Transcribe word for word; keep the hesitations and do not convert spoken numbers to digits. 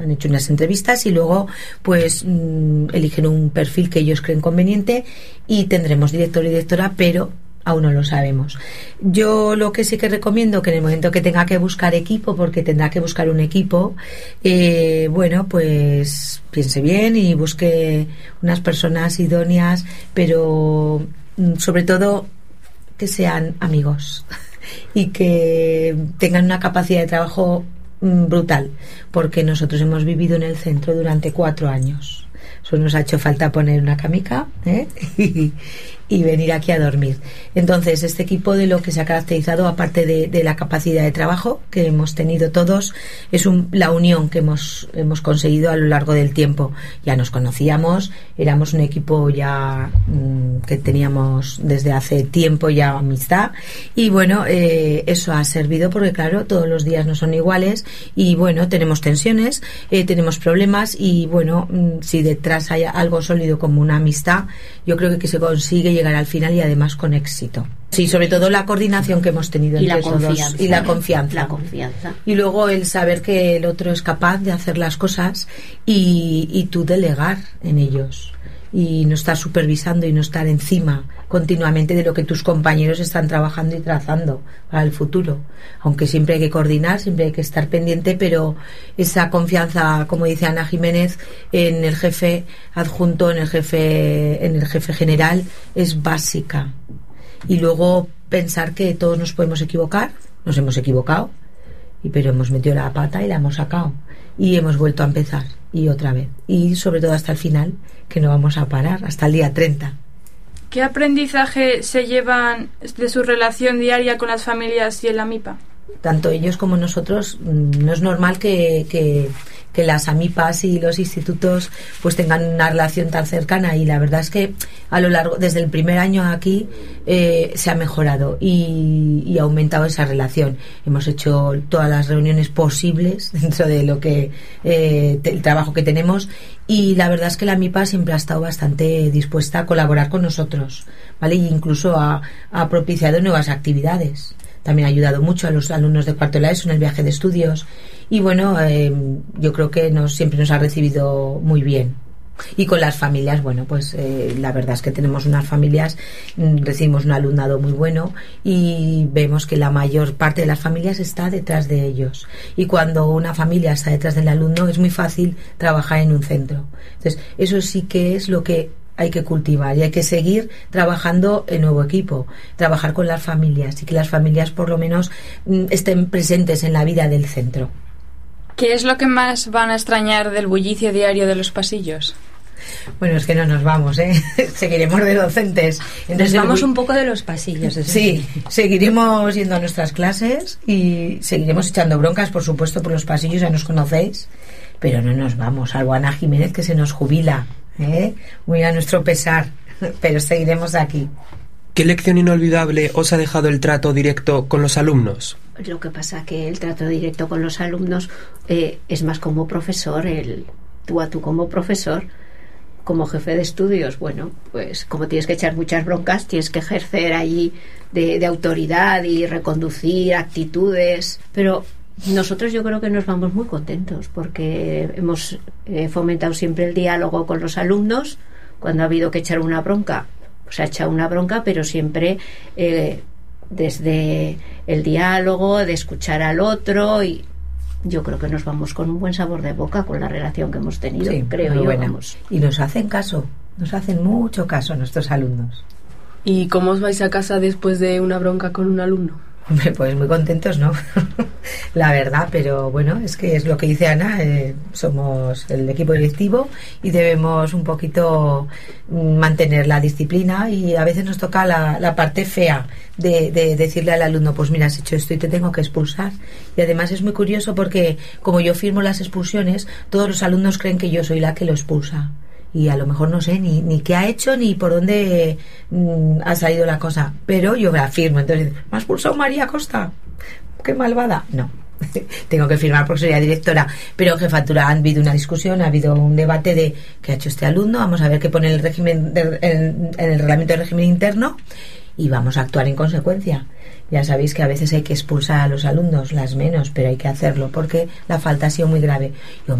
han hecho unas entrevistas y luego pues mmm, eligen un perfil que ellos creen conveniente y tendremos director y directora, pero aún no lo sabemos. Yo lo que sí que recomiendo, que en el momento que tenga que buscar equipo, porque tendrá que buscar un equipo, eh, bueno, pues piense bien y busque unas personas idóneas, pero sobre todo que sean amigos y que tengan una capacidad de trabajo brutal, porque nosotros hemos vivido en el centro durante cuatro años. Solo nos ha hecho falta poner una camica, ¿eh? y, y venir aquí a dormir. Entonces, este equipo, de lo que se ha caracterizado, aparte de, de la capacidad de trabajo que hemos tenido todos, es un, la unión que hemos, hemos conseguido a lo largo del tiempo. Ya nos conocíamos, éramos un equipo ya mmm, que teníamos desde hace tiempo ya amistad, y bueno, eh, eso ha servido porque claro, todos los días no son iguales y bueno, tenemos tensiones, eh, tenemos problemas y bueno, mmm, si detrás hay algo sólido como una amistad, yo creo que, que se consigue llegar al final y además con éxito. Sí, sobre todo la coordinación que hemos tenido y entre la confianza, todos y la confianza. La confianza. Y luego el saber que el otro es capaz de hacer las cosas y, y tú delegar en ellos y no estar supervisando y no estar encima continuamente de lo que tus compañeros están trabajando y trazando para el futuro. Aunque siempre hay que coordinar, siempre hay que estar pendiente, pero esa confianza, como dice Ana Jiménez, en el jefe adjunto, en el jefe, en el jefe general, es básica. Y luego pensar que todos nos podemos equivocar, nos hemos equivocado, y pero hemos metido la pata y la hemos sacado y hemos vuelto a empezar y otra vez, y sobre todo hasta el final, que no vamos a parar hasta el día treinta. ¿Qué aprendizaje se llevan de su relación diaria con las familias y en la MIPA? Tanto ellos como nosotros, no es normal que, que, que las AMIPAs y los institutos pues tengan una relación tan cercana, y la verdad es que a lo largo, desde el primer año aquí eh, se ha mejorado y, y ha aumentado esa relación. Hemos hecho todas las reuniones posibles dentro de lo que eh, el trabajo que tenemos, y la verdad es que la MIPA siempre ha estado bastante dispuesta a colaborar con nosotros, ¿vale? E incluso ha, ha propiciado nuevas actividades. También ha ayudado mucho a los alumnos de cuarto de la ESO en el viaje de estudios y bueno, eh, yo creo que nos, siempre nos ha recibido muy bien. Y con las familias, bueno, pues eh, la verdad es que tenemos unas familias, recibimos un alumnado muy bueno y vemos que la mayor parte de las familias está detrás de ellos, y cuando una familia está detrás del alumno es muy fácil trabajar en un centro. Entonces eso sí que es lo que hay que cultivar, y hay que seguir trabajando en nuevo equipo, trabajar con las familias y que las familias por lo menos mm, estén presentes en la vida del centro. ¿Qué es lo que más van a extrañar del bullicio diario de los pasillos? Bueno, es que no nos vamos, ¿eh? Seguiremos de docentes. Entonces nos vamos bull... un poco de los pasillos. Eso sí, sí, seguiremos yendo a nuestras clases y seguiremos echando broncas, por supuesto, por los pasillos, ya nos conocéis, pero no nos vamos, salvo Ana Jiménez, que se nos jubila, ¿eh? Muy a nuestro pesar, pero seguiremos aquí. ¿Qué lección inolvidable os ha dejado el trato directo con los alumnos? Lo que pasa que el trato directo con los alumnos eh, es más como profesor, el tú a tú como profesor. Como jefe de estudios, bueno, pues como tienes que echar muchas broncas, tienes que ejercer allí de, de autoridad y reconducir actitudes, pero nosotros yo creo que nos vamos muy contentos porque hemos eh, fomentado siempre el diálogo con los alumnos. Cuando ha habido que echar una bronca, pues ha echado una bronca, pero siempre eh, desde el diálogo, de escuchar al otro, y yo creo que nos vamos con un buen sabor de boca con la relación que hemos tenido, sí, creo yo. Vamos. Y nos hacen caso, nos hacen mucho caso nuestros alumnos. ¿Y cómo os vais a casa después de una bronca con un alumno? Hombre, pues muy contentos, ¿no? La verdad, pero bueno, es que es lo que dice Ana, eh, somos el equipo directivo y debemos un poquito mantener la disciplina, y a veces nos toca la, la parte fea de, de decirle al alumno, pues mira, has hecho esto y te tengo que expulsar. Y además es muy curioso porque como yo firmo las expulsiones, todos los alumnos creen que yo soy la que lo expulsa. Y a lo mejor no sé ni, ni qué ha hecho ni por dónde mm, ha salido la cosa, pero yo la firmo. Entonces, ¿me ha expulsado María Costa? ¡Qué malvada! No, tengo que firmar porque soy la directora. Pero en jefatura ha habido una discusión, ha habido un debate de qué ha hecho este alumno, vamos a ver qué pone en el régimen de, en, en el reglamento de régimen interno y vamos a actuar en consecuencia. Ya sabéis que a veces hay que expulsar a los alumnos, las menos, pero hay que hacerlo porque la falta ha sido muy grave. Yo